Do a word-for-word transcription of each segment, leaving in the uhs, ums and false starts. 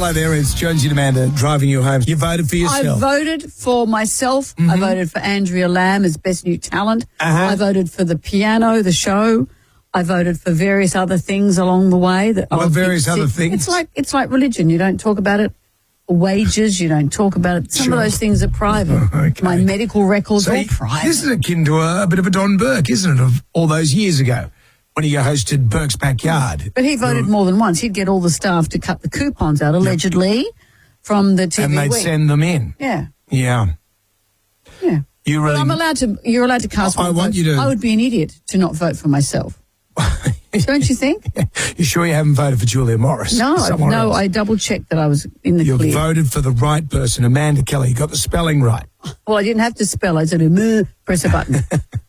Hello there, it's Jonesy and Amanda driving you home. You voted for yourself. I voted for myself. Mm-hmm. I voted for Andrea Lamb as Best New Talent. Uh-huh. I voted for the piano, the show. I voted for various other things along the way. That What I'll various keep other sick. things? It's like it's like religion. You don't talk about it. Wages, you don't talk about it. Some Sure. of those things are private. Okay. My medical records So are you- private. this is akin to a, a bit of a Don Burke, isn't it, of all those years ago when he hosted Burke's Backyard. But he voted more than once. He'd get all the staff to cut the coupons out, allegedly, from the T V And they'd Week. send them in. Yeah, Yeah. yeah. You But really... I'm allowed to. You're allowed to cast. I one want vote. you to- I would be an idiot to not vote for myself. Don't you think? You sure you haven't voted for Julia Morris? No, Someone no. else? I double checked that I was in the You clear. voted for the right person, Amanda Kelly. You got the spelling right. Well, I didn't have to spell. I said, "Meh," press a button.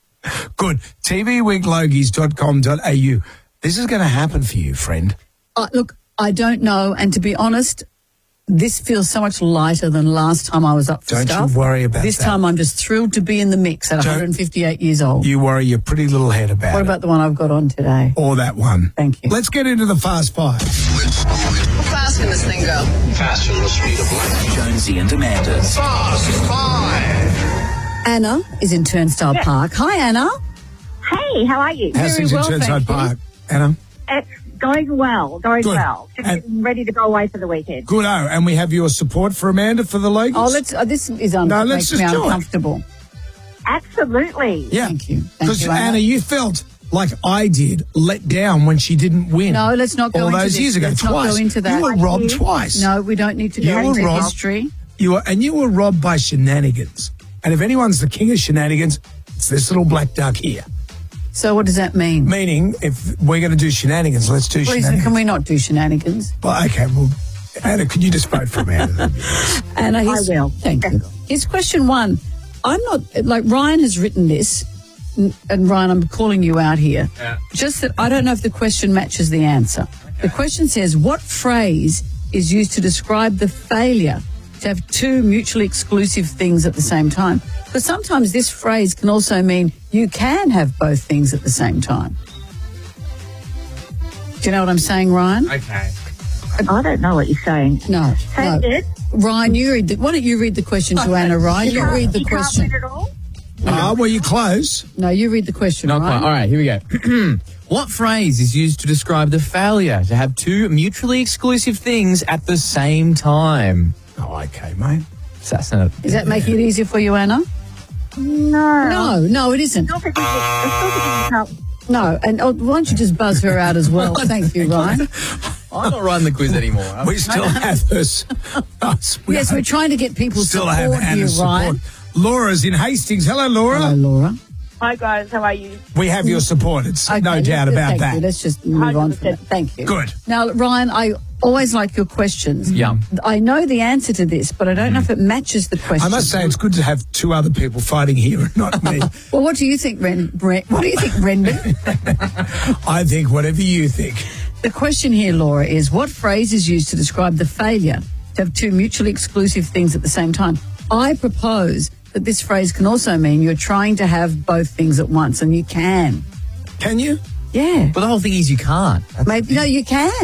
Good. T V week logies dot com dot a u. This is going to happen for you, friend. uh, look, I don't know, and to be honest, this feels so much lighter than last time I was up for Don't stuff. you worry about this that. time. I'm just thrilled to be in the mix at Don't- one hundred fifty-eight years old. You worry your pretty little head about What it. about the one I've got on today? Or that one. Thank you. Let's get into the fast five. How fast can this thing go? Faster than the speed of light. Jonesy and Amanda's Fast Five. Anna is in Turnstile Park. Hi, Anna. Hey, how are you? How's Very things well, in Turnside thank you. Park, Anna? It's going well, going Good. well. Just And- getting ready to go away for the weekend. Good. Oh, and we have your support for Amanda for the Logies? Oh, let's. Uh, this is un- No, let's makes me just do it. uncomfortable. Absolutely. Yeah. Thank you. Thank Because, you, Anna, Anna. you felt like I did let down when she didn't win. No, let's not go all into those this. years ago. Let's not twice. go into that. You were I robbed did. twice. No, we don't need to You go were into robbed. history. You were, and you were robbed by shenanigans. And if anyone's the king of shenanigans, it's this little black duck here. So what does that mean? Meaning, if we're going to do shenanigans, let's do Please, shenanigans. can we not do shenanigans? Well, okay, well, Anna, could you just vote for Amanda? Anna, here's, I will. Thank you. Here's question one. I'm not, like, Ryan has written this, n- and Ryan, I'm calling you out here. Yeah. Just that I don't know if the question matches the answer. The question says, what phrase is used to describe the failure to have two mutually exclusive things at the same time? Because sometimes this phrase can also mean you can have both things at the same time. Do you know what I'm saying, Ryan? Okay. I don't know what you're saying. No. Say no. it. Ryan, you read the, why don't you read the question to Anna, Ryan? You read the you question. can't read it all? Ah, well, you're close. No, you read the question, Not Ryan. quite. All right, here we go. What phrase is used to describe the failure to have two mutually exclusive things at the same time? Oh, okay, mate. So that's not, Is that making it easier for you, Anna? No. No, no, it isn't. It's not because you- it's not because you can't. No, and oh, why don't you just buzz her out as well? Thank you, Ryan. I'm not running the quiz anymore. I'm- We still have us. us we Yes, we're trying to get people still support have here, Anna's Ryan. support. Laura's in Hastings. Hello, Laura. Hello, Laura. Hi, guys. How are you? We have your support. It's Okay, no doubt let's- about thank that. You. Let's just move on from one hundred that. percent. Thank you. Good. Now, Ryan, I always like your questions. Yeah. I know the answer to this, but I don't know if it matches the question. I must say, it's good to have two other people fighting here and not me. Well, what do you think, Ren? Ren what do you think, Rendon? I think whatever you think. The question here, Laura, is what phrase is used to describe the failure to have two mutually exclusive things at the same time? I propose that this phrase can also mean you're trying to have both things at once, and you can. Can you? Yeah. But the whole thing is you can't. Maybe, no, you can.